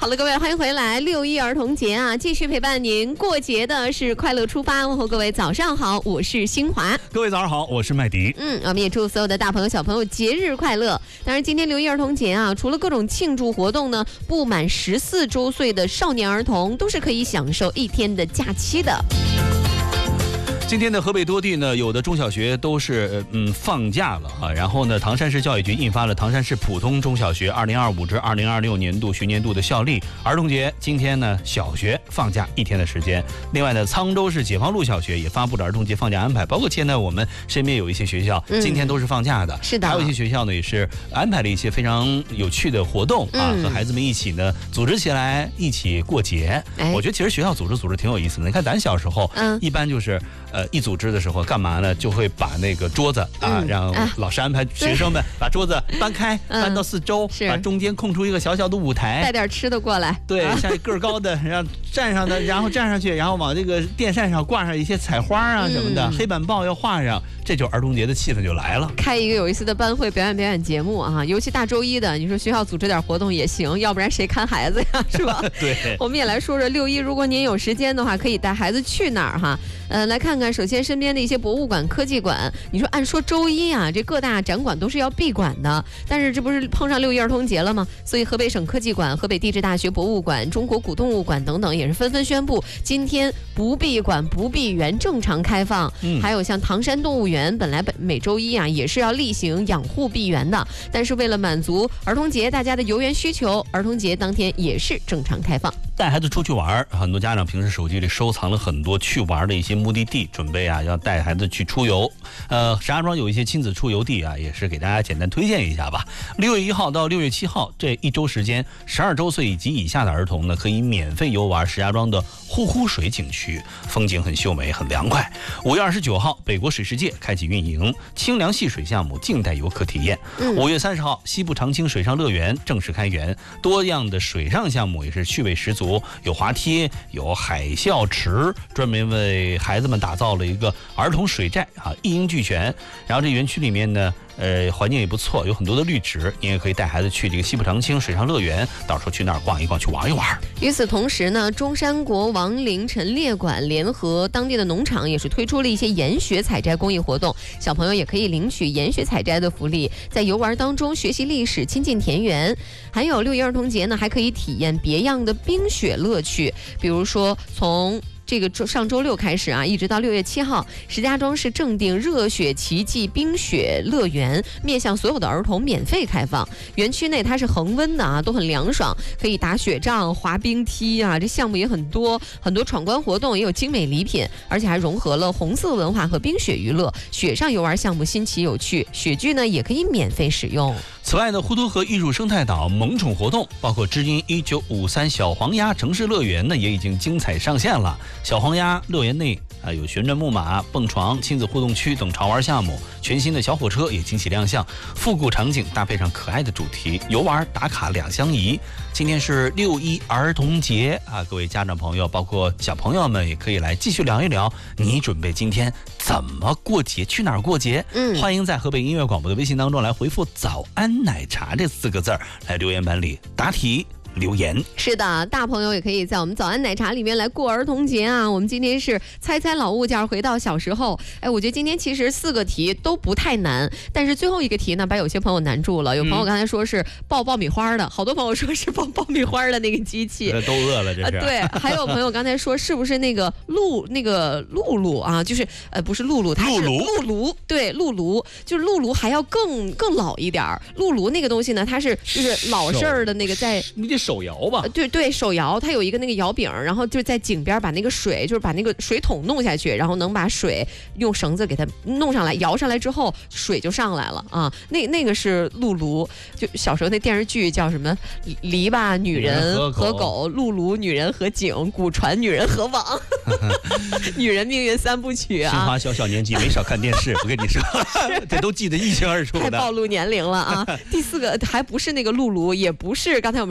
好了，各位，欢迎回来。6·1儿童节啊，继续陪伴您过节的是快乐出发。问候各位早上好，我是新华。 各位早上好，我是麦迪。 我们也祝所有的大朋友小朋友节日快乐。当然，今天6·1儿童节啊，除了各种庆祝活动呢，不满14周岁的少年儿童都是可以享受1天的假期的。 今天的河北多地呢，有的中小学都是放假了啊。然后呢，唐山市教育局印发了唐山市普通中小学2025至2026年度学年度的校历。儿童节今天呢，小学放假1天的时间。另外呢，沧州市解放路小学也发布了儿童节放假安排。包括现在我们身边有一些学校今天都是放假的， 是的。 还有一些学校呢，也是安排了一些非常有趣的活动啊，和孩子们一起呢组织起来一起过节。我觉得其实学校组织挺有意思的。你看咱小时候，一般就是一组织的时候干嘛呢？就会把那个桌子啊，让老师安排学生们把桌子搬开，搬到4周，把中间空出一个小小的舞台， 带点吃的过来。 对，像个儿高的，让站上的，然后站上去，然后往这个电扇上挂上一些彩花啊什么的，黑板报要画上，这就儿童节的气氛就来了。 开一个有意思的班会，表演节目啊，尤其大周一的，你说学校组织点活动也行，要不然谁看孩子呀，是吧？ 对， 我们也来说说6·1，如果您有时间的话，可以带孩子去哪儿哈？来看看，首先身边的一些博物馆、科技馆。你说按说周一啊，这各大展馆都是要闭馆的，但是这不是碰上6·1儿童节了吗？所以河北省科技馆、河北地质大学博物馆、中国古动物馆等等也是纷纷宣布，今天不闭馆、不闭园，正常开放。还有像唐山动物园，本来每周一啊也是要例行养护闭园的，但是为了满足儿童节大家的游园需求，儿童节当天也是正常开放。 带孩子出去玩，很多家长平时手机里收藏了很多去玩的一些目的地，准备啊要带孩子去出游。石家庄有一些亲子出游地啊，也是给大家简单推荐一下吧。6月1号到6月7号这1周时间，12周岁以及以下的儿童呢，可以免费游玩石家庄的呼呼水景区，风景很秀美，很凉快。5月29号，北国水世界开启运营，清凉戏水项目静待游客体验。5月30号，西部长青水上乐园正式开园，多样的水上项目也是趣味十足，有滑梯，有海啸池，专门为孩子们打造了一个儿童水寨啊，一应俱全。然后这园区里面呢，环境也不错，有很多的绿植，你也可以带孩子去这个西部长青水上乐园，到时候去那儿逛一逛，去玩一玩。 与此同时呢，中山国王陵陈列馆联合当地的农场也是推出了一些研学采摘公益活动，小朋友也可以领取研学采摘的福利，在游玩当中学习历史，亲近田园。还有6·1儿童节呢，还可以体验别样的冰雪乐趣，比如说从这个上周6开始啊，一直到6月7号，石家庄市正定热血奇迹冰雪乐园面向所有的儿童免费开放。园区内它是恒温的啊，都很凉爽，可以打雪仗、滑冰梯啊，这项目也很多，很多闯关活动，也有精美礼品，而且还融合了红色文化和冰雪娱乐，雪上游玩项目新奇有趣，雪具呢也可以免费使用。 此外呢，滹沱河艺术生态岛萌宠活动，包括知音1953小黄鸭城市乐园呢，也已经精彩上线了。小黄鸭乐园内有旋转木马、蹦床、亲子互动区等潮玩项目，全新的小火车也惊喜亮相，复古场景搭配上可爱的主题，游玩打卡两相宜。今天是6·1儿童节啊，各位家长朋友，包括小朋友们也可以来继续聊一聊，你准备今天怎么过节，去哪儿过节？欢迎在河北音乐广播的微信当中来回复早安奶茶这4个字来留言板里答题留言。 是的，大朋友也可以在我们早安奶茶里面来过儿童节啊。我们今天是猜猜老物件，回到小时候。我觉得今天其实4个题都不太难，但是最后一个题呢，把有些朋友难住了。有朋友刚才说是爆爆米花的，好多朋友说是爆爆米花的那个机器， 都饿了这是。 对，还有朋友刚才说是不是那个露露啊，就是不是露露，它是露炉，对，露炉，就是露炉还要更老一点。露炉那个东西呢，它是就是老式儿的那个在。 手摇吧， 对，手摇，它有一个那个摇柄，然后就在井边把那个水，就是把那个水桶弄下去，然后能把水用绳子给它弄上来，摇上来之后水就上来了啊。那个是露炉，就小时候那电视剧叫什么篱笆女人和狗，露炉女人和井，古船女人和网，女人命运3部曲啊。 新华小年纪没少看电视，我跟你说，这都记得一清二楚的， 太暴露年龄了啊。第4个还不是那个露炉，也不是刚才我们说的爆米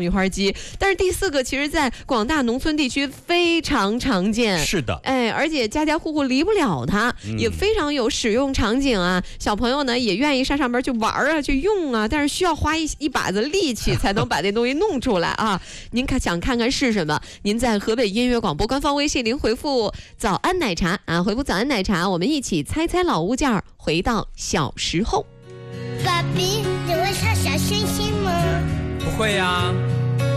梨花机。但是第4个，其实在广大农村地区非常常见。 是的， 而且家家户户离不了它，也非常有使用场景啊。小朋友呢也愿意上边去玩啊，去用啊，但是需要花一把子力气才能把这东西弄出来啊。您想看看是什么？您在河北音乐广播官方微信您回复“早安奶茶”啊，回复“早安奶茶”，我们一起猜猜老物件，回到小时候。 爸比，你会唱小星星吗？ 不会呀。